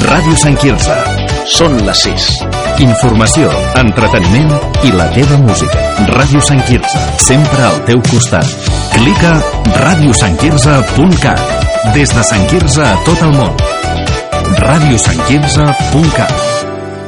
Ràdio Sant Quirze. Són les 6. Informació, entreteniment i la teva música. Ràdio Sant Quirze, sempre al teu costat. Clica radiosantquirze.cat. Des de Sant Quirze a tot el món. radiosantquirze.cat.